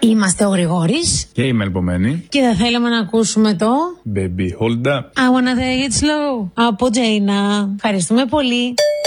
Είμαστε ο Γρηγόρης και η Μελπομένη. Και θα θέλαμε να ακούσουμε το Baby Hold Up. I wanna take it slow από Τζέινα. Ευχαριστούμε πολύ.